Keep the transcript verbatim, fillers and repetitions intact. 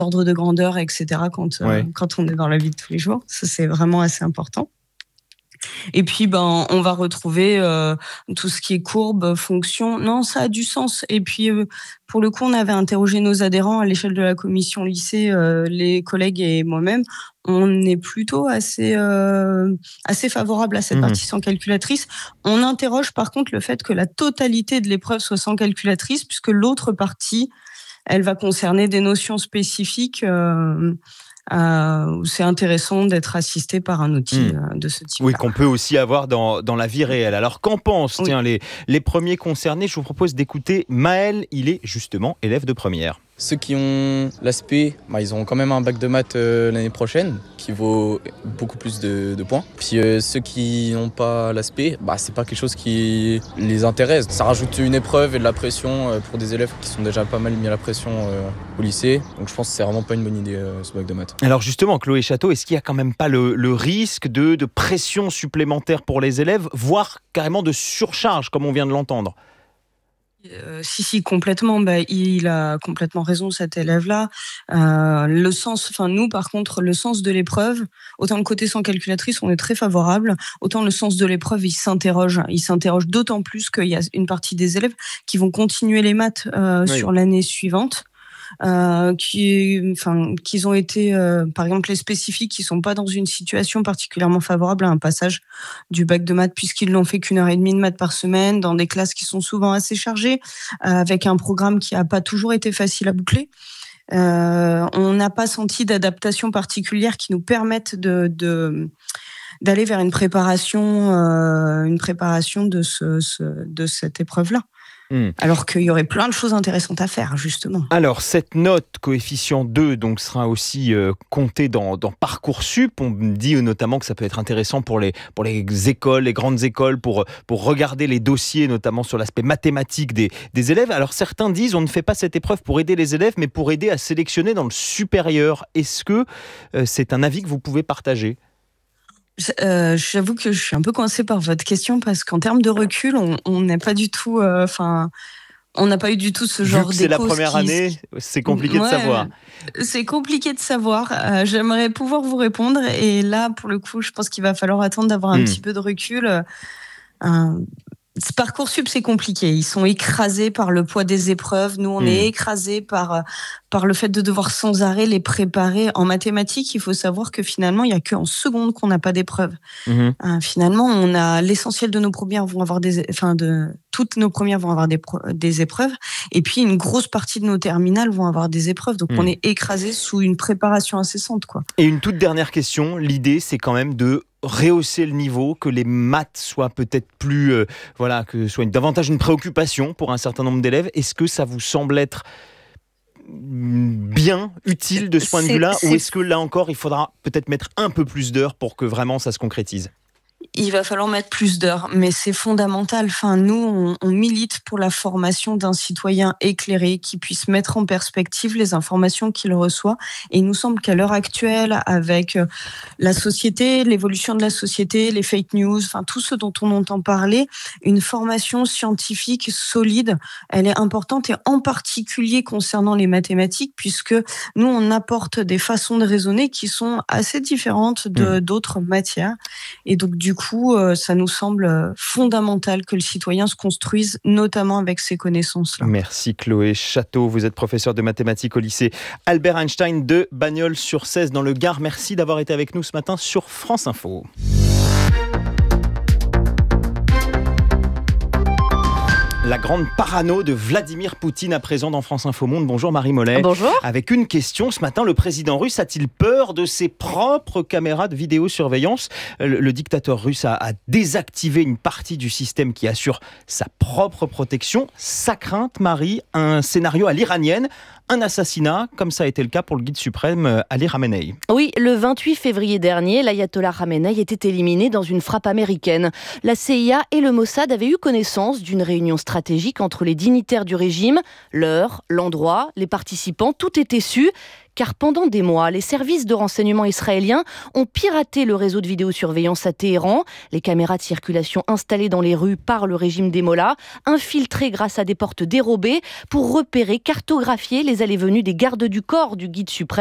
ordre de grandeur, et cetera, quand, Ouais. euh, quand on est dans la vie de tous les jours. Ça, c'est vraiment assez important. Et puis, ben, on va retrouver euh, tout ce qui est courbe, fonction. Non, ça a du sens. Et puis, euh, pour le coup, on avait interrogé nos adhérents à l'échelle de la commission lycée, euh, les collègues et moi-même. On est plutôt assez, euh, assez favorable à cette Mmh. partie sans calculatrice. On interroge par contre le fait que la totalité de l'épreuve soit sans calculatrice, puisque l'autre partie, elle va concerner des notions spécifiques. Euh, euh, où c'est intéressant d'être assisté par un outil Mmh. euh, de ce type-là. Oui, qu'on peut aussi avoir dans, dans la vie réelle. Alors, qu'en pensent Oui. tiens, les, les premiers concernés? Je vous propose d'écouter Maël. Il est justement élève de première. Ceux qui ont l'aspect, bah, ils auront quand même un bac de maths euh, l'année prochaine qui vaut beaucoup plus de, de points. Puis euh, ceux qui n'ont pas l'aspect, bah, c'est pas quelque chose qui les intéresse. Ça rajoute une épreuve et de la pression euh, pour des élèves qui sont déjà pas mal mis à la pression euh, au lycée. Donc je pense que c'est vraiment pas une bonne idée euh, ce bac de maths. Alors justement, Chloé Château, est-ce qu'il n'y a quand même pas le, le risque de, de pression supplémentaire pour les élèves, voire carrément de surcharge, comme on vient de l'entendre? Euh, si, si, complètement. Bah, il a complètement raison, cet élève-là. Euh, le sens, enfin nous, par contre, le sens de l'épreuve, autant le côté sans calculatrice, on est très favorable, autant le sens de l'épreuve, il s'interroge. Il s'interroge d'autant plus qu'il y a une partie des élèves qui vont continuer les maths euh, Oui. sur l'année suivante. Euh, qui, enfin, qu'ils ont été, euh, par exemple, les spécifiques, qui sont pas dans une situation particulièrement favorable à un passage du bac de maths, puisqu'ils l'ont fait qu'une heure et demie de maths par semaine, dans des classes qui sont souvent assez chargées, euh, avec un programme qui a pas toujours été facile à boucler. Euh, on n'a pas senti d'adaptation particulière qui nous permette de, de d'aller vers une préparation, euh, une préparation de ce, ce de cette épreuve-là. Mmh. Alors qu'il y aurait plein de choses intéressantes à faire, justement. Alors, cette note coefficient deux donc, sera aussi euh, comptée dans, dans Parcoursup. On me dit euh, notamment que ça peut être intéressant pour les, pour les écoles, les grandes écoles, pour, pour regarder les dossiers, notamment sur l'aspect mathématique des, des élèves. Alors, certains disent on ne fait pas cette épreuve pour aider les élèves, mais pour aider à sélectionner dans le supérieur. Est-ce que euh, c'est un avis que vous pouvez partager ? Euh, j'avoue que je suis un peu coincée par votre question, parce qu'en termes de recul, on n'est pas du tout, enfin, euh, on n'a pas eu du tout ce genre d'écho. Vu que c'est la première qui... année, c'est compliqué ouais, de savoir. C'est compliqué de savoir. Euh, j'aimerais pouvoir vous répondre, et là, pour le coup, je pense qu'il va falloir attendre d'avoir un mmh. petit peu de recul. Euh, Parcoursup, c'est compliqué. Ils sont écrasés par le poids des épreuves. Nous, on mmh. est écrasés par, par le fait de devoir sans arrêt les préparer. En mathématiques, il faut savoir que finalement, il n'y a qu'en seconde qu'on n'a pas d'épreuves. Mmh. Euh, finalement, on a l'essentiel de nos premières vont avoir des, enfin de toutes nos premières vont avoir des, des épreuves, et puis une grosse partie de nos terminales vont avoir des épreuves. Donc, mmh. on est écrasés sous une préparation incessante, quoi. Et une toute dernière question. L'idée, c'est quand même de rehausser le niveau, que les maths soient peut-être plus, euh, voilà, que ce soit une, davantage une préoccupation pour un certain nombre d'élèves. Est-ce que ça vous semble être bien, utile de ce point de vue-là, ou est-ce que là encore, il faudra peut-être mettre un peu plus d'heures pour que vraiment ça se concrétise ? Il va falloir mettre plus d'heures, mais c'est fondamental. Enfin, nous, on, on milite pour la formation d'un citoyen éclairé qui puisse mettre en perspective les informations qu'il reçoit. Et il nous semble qu'à l'heure actuelle, avec la société, l'évolution de la société, les fake news, enfin tout ce dont on entend parler, une formation scientifique solide, elle est importante, et en particulier concernant les mathématiques, puisque nous, on apporte des façons de raisonner qui sont assez différentes de, mmh. d'autres matières. Et donc, du coup, euh, ça nous semble fondamental que le citoyen se construise, notamment avec ces connaissances-là. Merci Chloé Château, vous êtes professeure de mathématiques au lycée Albert Einstein de Bagnols-sur-Cèze dans le Gard. Merci d'avoir été avec nous ce matin sur France Info. La grande parano de Vladimir Poutine à présent dans France Info Monde. Bonjour Marie Mollet. Bonjour. Avec une question ce matin, le président russe a-t-il peur de ses propres caméras de vidéosurveillance ? Le, le dictateur russe a, a désactivé une partie du système qui assure sa propre protection. Sa crainte, Marie, un scénario à l'iranienne, un assassinat, comme ça a été le cas pour le guide suprême Ali Khamenei. Oui, le vingt-huit février dernier, l'ayatollah Khamenei était éliminé dans une frappe américaine. La C I A et le Mossad avaient eu connaissance d'une réunion stratégique entre les dignitaires du régime. L'heure, l'endroit, les participants, tout était su. car pendant des mois, les services de renseignement israéliens ont piraté le réseau de vidéosurveillance à Téhéran. Les caméras de circulation installées dans les rues par le régime des Mollahs, infiltrées grâce à des portes dérobées pour repérer, cartographier les allées-venues des gardes du corps du guide suprême